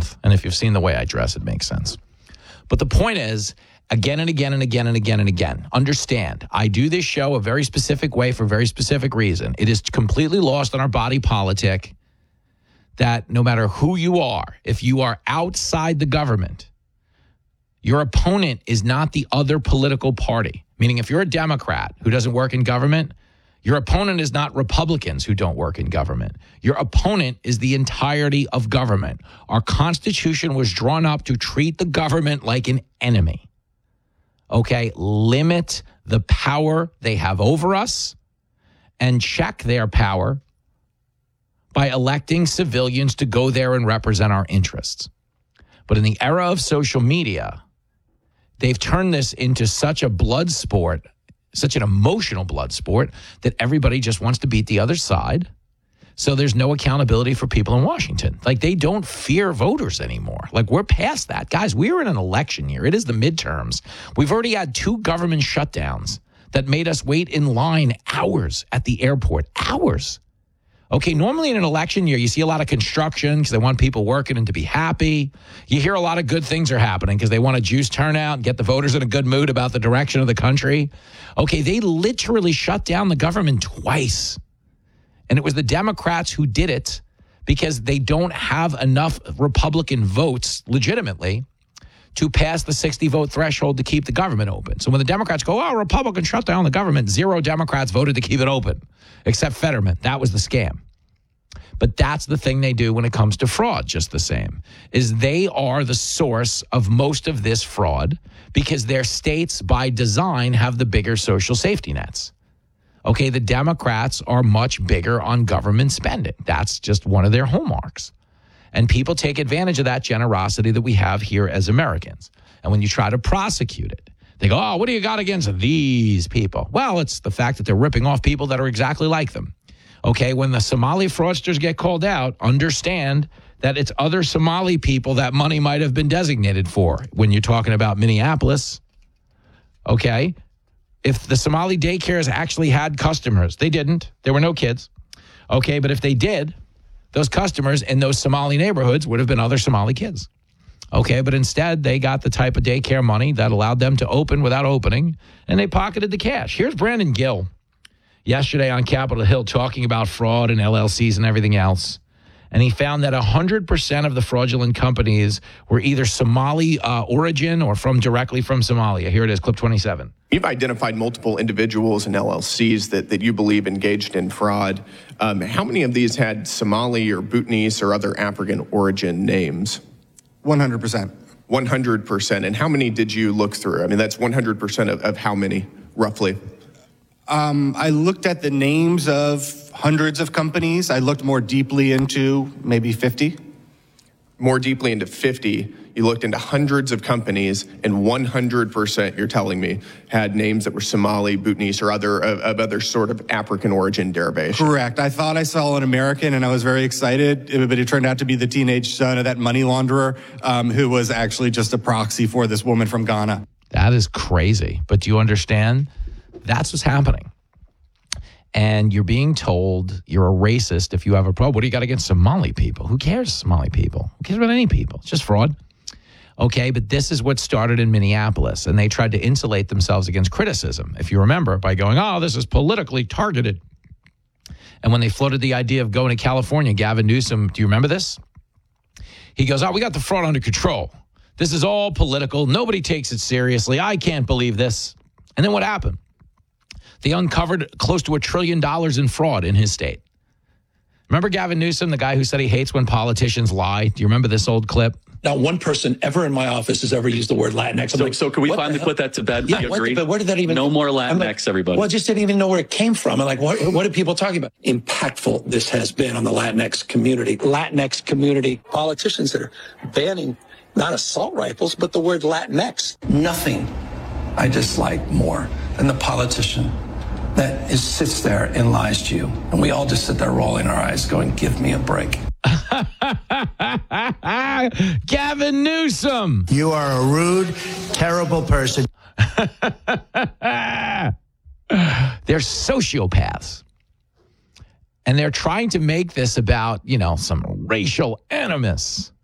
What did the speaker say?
month. And if you've seen the way I dress, it makes sense. But the point is, again and again and again and again and again, understand, I do this show a very specific way for a very specific reason. It is completely lost on our body politic that no matter who you are, if you are outside the government, your opponent is not the other political party. Meaning if you're a Democrat who doesn't work in government, your opponent is not Republicans who don't work in government. Your opponent is the entirety of government. Our Constitution was drawn up to treat the government like an enemy. Okay, limit the power they have over us and check their power by electing civilians to go there and represent our interests. But in the era of social media, they've turned this into such a blood sport, such an emotional blood sport, that everybody just wants to beat the other side. So there's no accountability for people in Washington. Like, they don't fear voters anymore. Like, we're past that. Guys, we're in an election year. It is the midterms. We've already had 2 government shutdowns that made us wait in line hours at the airport. Hours. Okay, normally in an election year, you see a lot of construction because they want people working and to be happy. You hear a lot of good things are happening because they want to juice turnout and get the voters in a good mood about the direction of the country. Okay, they literally shut down the government twice. And it was the Democrats who did it because they don't have enough Republican votes legitimately to pass the 60-vote threshold to keep the government open. So when the Democrats go, oh, Republicans shut down the government, 0 Democrats voted to keep it open, except Fetterman. That was the scam. But that's the thing they do when it comes to fraud, just the same, is they are the source of most of this fraud because their states, by design, have the bigger social safety nets. Okay, the Democrats are much bigger on government spending. That's just one of their hallmarks. And people take advantage of that generosity that we have here as Americans. And when you try to prosecute it, they go, oh, what do you got against these people? Well, it's the fact that they're ripping off people that are exactly like them. Okay, when the Somali fraudsters get called out, understand that it's other Somali people that money might have been designated for. When you're talking about Minneapolis, okay, if the Somali daycares actually had customers, they didn't. There were no kids. Okay, but if they did, those customers in those Somali neighborhoods would have been other Somali kids. Okay, but instead they got the type of daycare money that allowed them to open without opening, and they pocketed the cash. Here's Brandon Gill yesterday on Capitol Hill talking about fraud and LLCs and everything else. And he found that 100% of the fraudulent companies were either Somali origin or directly from Somalia. Here it is, clip 27. You've identified multiple individuals and LLCs that you believe engaged in fraud. How many of these had Somali or Bhutanese or other African origin names? 100%. 100%. And how many did you look through? I mean, that's 100% of how many, roughly? I looked at the names of hundreds of companies. I looked more deeply into maybe 50. More deeply into 50. You looked into hundreds of companies, and 100%, you're telling me, had names that were Somali, Bhutanese, or other sort of African origin derivation. Correct. I thought I saw an American, and I was very excited, but it turned out to be the teenage son of that money launderer who was actually just a proxy for this woman from Ghana. That is crazy. But do you understand? That's what's happening. And you're being told you're a racist if you have a problem. What do you got against Somali people? Who cares, Somali people? Who cares about any people? It's just fraud. Okay, but this is what started in Minneapolis, and they tried to insulate themselves against criticism, if you remember, by going, oh, this is politically targeted. And when they floated the idea of going to California, Gavin Newsom, do you remember this? He goes, oh, we got the fraud under control. This is all political. Nobody takes it seriously. I can't believe this. And then what happened? They uncovered close to $1 trillion in fraud in his state. Remember Gavin Newsom, the guy who said he hates when politicians lie? Do you remember this old clip? Not one person ever in my office has ever used the word Latinx. So can we finally put that to bed? Yeah, but where did that even... No more Latinx, everybody. Well, I just didn't even know where it came from. And what are people talking about? Impactful this has been on the Latinx community. Latinx community politicians that are banning not assault rifles, but the word Latinx. Nothing I dislike more than the politician that sits there and lies to you. And we all just sit there rolling our eyes going, give me a break. Gavin Newsom. You are a rude, terrible person. They're sociopaths. And they're trying to make this about, some racial animus.